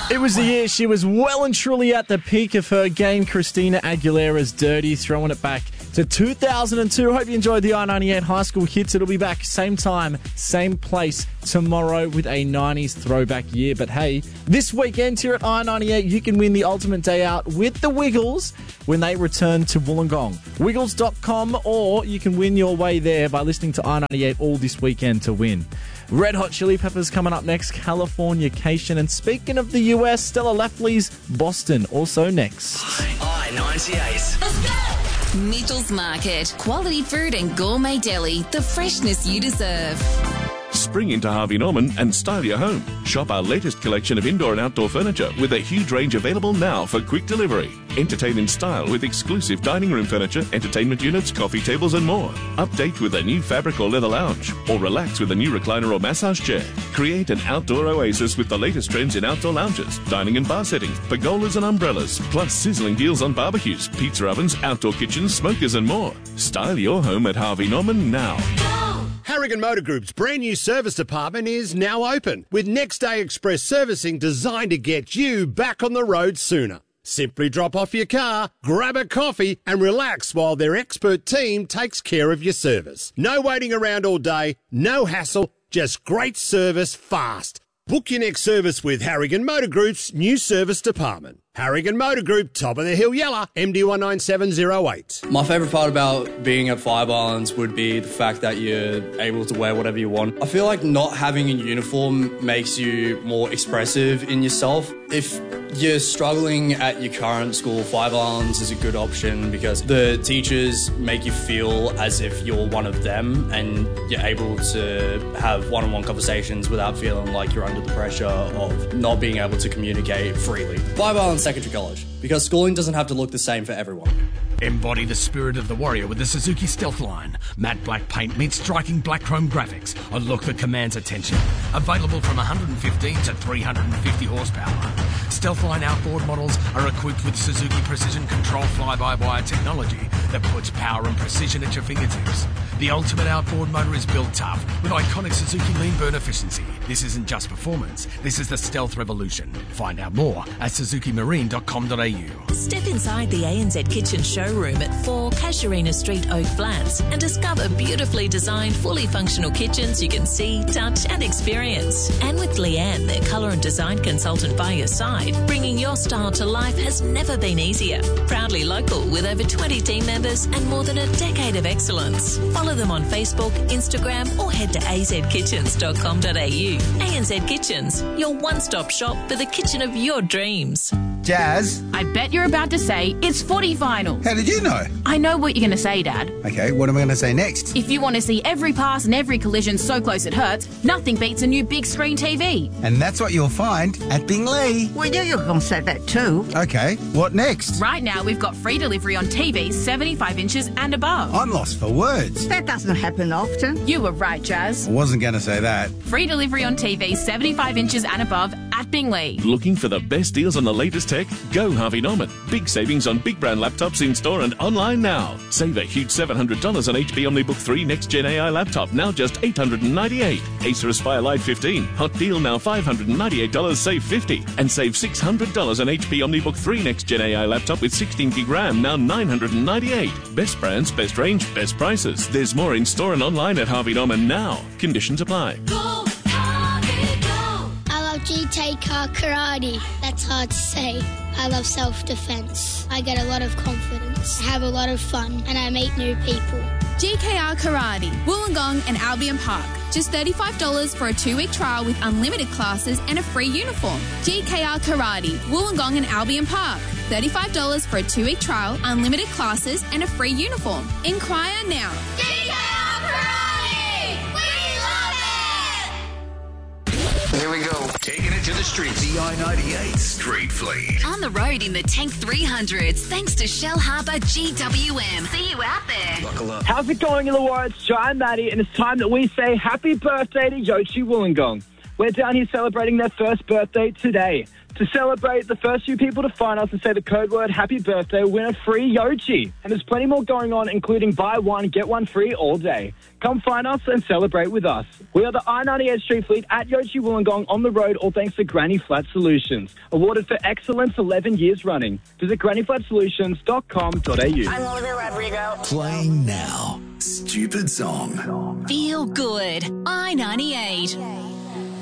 It was the year she was well and truly at the peak of her game. Christina Aguilera's Dirty, throwing it back to 2002. Hope you enjoyed the I-98 High School hits. It'll be back same time, same place tomorrow with a 90s throwback year. But hey, this weekend here at I-98, you can win the ultimate day out with the Wiggles when they return to Wollongong. Wiggles.com, or you can win your way there by listening to I-98 all this weekend to win. Red Hot Chili Peppers coming up next, Californication. And speaking of the US, Stella Lafley's Boston also next. I-98. Let's go! Mitchell's Market. Quality food and gourmet deli. The freshness you deserve. Spring into Harvey Norman and style your home. Shop our latest collection of indoor and outdoor furniture with a huge range available now for quick delivery. Entertain in style with exclusive dining room furniture, entertainment units, coffee tables and more. Update with a new fabric or leather lounge, or relax with a new recliner or massage chair. Create an outdoor oasis with the latest trends in outdoor lounges, dining and bar settings, pergolas and umbrellas, plus sizzling deals on barbecues, pizza ovens, outdoor kitchens, smokers and more. Style your home at Harvey Norman now. Harrigan Motor Group's brand new service department is now open with next day express servicing designed to get you back on the road sooner. Simply drop off your car, grab a coffee and relax while their expert team takes care of your service. No waiting around all day, no hassle, just great service fast. Book your next service with Harrigan Motor Group's new service department. Harrigan Motor Group, top of the hill, Yella, MD19708. My favourite part about being at Five Islands would be the fact that you're able to wear whatever you want. I feel like not having a uniform makes you more expressive in yourself. If you're struggling at your current school, Five Islands is a good option because the teachers make you feel as if you're one of them and you're able to have one-on-one conversations without feeling like you're under the pressure of not being able to communicate freely. Five Islands Secondary College, because schooling doesn't have to look the same for everyone. Embody the spirit of the warrior with the Suzuki Stealth line. Matte black paint meets striking black chrome graphics. A look that commands attention. Available from 115 to 350 horsepower. Stealth line outboard models are equipped with Suzuki Precision Control fly-by-wire technology that puts power and precision at your fingertips. The ultimate outboard motor is built tough with iconic Suzuki lean burn efficiency. This isn't just performance, this is the stealth revolution. Find out more at suzukimarine.com.au. Step inside the ANZ Kitchen showroom at 4 Casuarina Street, Oak Flats, and discover beautifully designed, fully functional kitchens you can see, touch and experience. And with Leanne, their colour and design consultant by your side, bringing your style to life has never been easier. Proudly local with over 20 team members and more than a decade of excellence. Follow them on Facebook, Instagram or head to azkitchens.com.au. ANZ Kitchens, your one-stop shop for the kitchen of your dreams. Jazz? I bet you're about to say it's footy final. How did you know? I know what you're going to say, Dad. Okay, what am I going to say next? If you want to see every pass and every collision so close it hurts, nothing beats a new big screen TV. And that's what you'll find at Bingley. Well, you're going to say that too. Okay, what next? Right now, we've got free delivery on TVs 75 inches and above. I'm lost for words. That doesn't happen often. You were right, Jazz. I wasn't going to say that. Free delivery on TVs 75 inches and above at Bingley. Looking for the best deals on the latest tech? Go Harvey Norman. Big savings on big brand laptops in store and online now. Save a huge $700 on HP OmniBook 3 Next Gen AI laptop, now just $898. Acer Aspire Live 15, hot deal now $598, save $50. And save $600 on HP OmniBook 3 Next Gen AI laptop with 16 gig RAM, now $998. Best brands, best range, best prices. There's more in store and online at Harvey Norman now. Conditions apply. Go, Harvey, go! I love GK Karate. That's hard to say. I love self-defense. I get a lot of confidence, have a lot of fun, and I meet new people. GKR Karate, Wollongong and Albion Park. Just $35 for a 2-week trial with unlimited classes and a free uniform. GKR Karate, Wollongong and Albion Park. $35 for a 2-week trial, unlimited classes and a free uniform. Inquire now. GKR Karate! We love it! Here we go. Taking it to the streets. The I-98 Street Fleet. On the road in the Tank 300s, thanks to Shell Harbour GWM. See you out there. Buckle up. How's it going, Illawarra? It's Joe and Maddie, and it's time that we say happy birthday to Yoshi Wollongong. We're down here celebrating their first birthday today. To celebrate, the first few people to find us and say the code word happy birthday will win a free Yochi. And there's plenty more going on, including buy one, get one free all day. Come find us and celebrate with us. We are the I-98 Street Fleet at Yochi Wollongong on the road, all thanks to Granny Flat Solutions. Awarded for excellence 11 years running. Visit grannyflatsolutions.com.au. I'm Olivia Rodrigo. Playing now. Stupid song. Feel good. I-98.